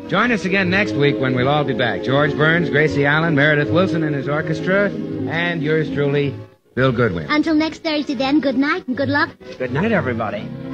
Join us again next week when we'll all be back. George Burns, Gracie Allen, Meredith Wilson and his orchestra, and yours truly, Bill Goodwin. Until next Thursday, then, good night and good luck. Good night, everybody.